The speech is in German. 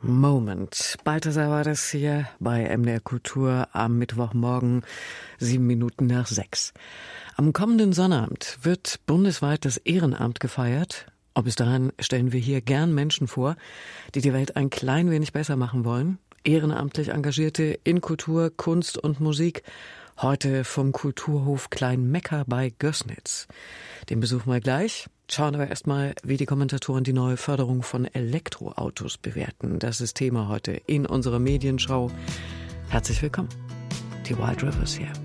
Moment. Balthasar war das hier bei MDR Kultur am Mittwochmorgen, 6:07. Am kommenden Sonnabend wird bundesweit das Ehrenamt gefeiert. Und bis dahin stellen wir hier gern Menschen vor, die die Welt ein klein wenig besser machen wollen. Ehrenamtlich Engagierte in Kultur, Kunst und Musik. Heute vom Kulturhof Kleinmecker bei Gößnitz. Den besuchen wir gleich. Schauen aber erstmal, wie die Kommentatoren die neue Förderung von Elektroautos bewerten. Das ist Thema heute in unserer Medienschau. Herzlich willkommen. Die Wild Rivers hier.